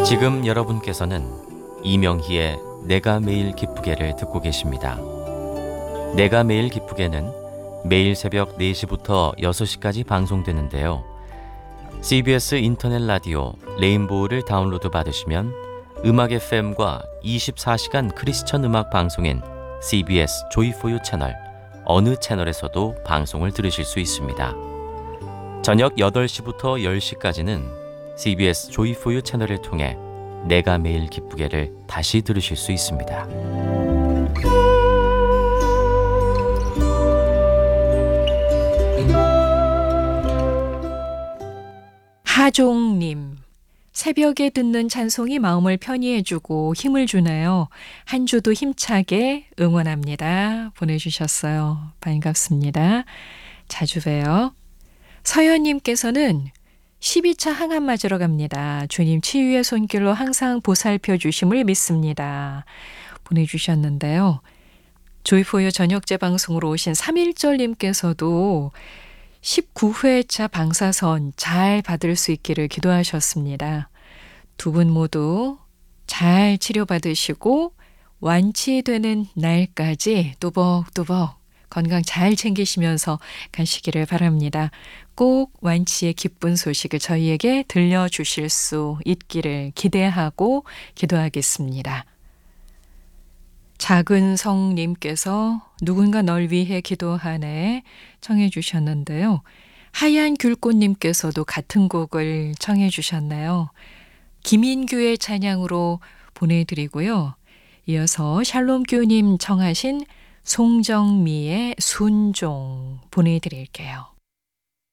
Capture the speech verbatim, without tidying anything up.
지금 여러분께서는 이명희의 내가 매일 기쁘게를 듣고 계십니다. 내가 매일 기쁘게는 매일 새벽 네 시부터 여섯 시까지 방송되는데요. 씨비에스 인터넷 라디오 레인보우를 다운로드 받으시면 음악 에프엠과 이십사 시간 크리스천 음악 방송인 씨비에스 조이포유 채널 어느 채널에서도 방송을 들으실 수 있습니다. 저녁 여덟 시부터 열 시까지는 씨비에스 조이포유 채널을 통해 내가 매일 기쁘게를 다시 들으실 수 있습니다. 하종님, 새벽에 듣는 찬송이 마음을 편히해주고 힘을 주네요. 한 주도 힘차게 응원합니다. 보내주셨어요. 반갑습니다. 자주 봬요. 서현님께서는 십이 차 항암 맞으러 갑니다. 주님 치유의 손길로 항상 보살펴 주심을 믿습니다. 보내주셨는데요. 조이포유 저녁제 방송으로 오신 삼일절님께서도 십구 회차 방사선 잘 받을 수 있기를 기도하셨습니다. 두 분 모두 잘 치료받으시고 완치되는 날까지 또박또박 건강 잘 챙기시면서 가시기를 바랍니다. 꼭 완치의 기쁜 소식을 저희에게 들려주실 수 있기를 기대하고 기도하겠습니다. 작은성님께서 누군가 널 위해 기도하네 청해 주셨는데요. 하얀 귤꽃님께서도 같은 곡을 청해 주셨나요? 김인규의 찬양으로 보내드리고요. 이어서 샬롬교님 청하신 송정미의 순종 보내드릴게요.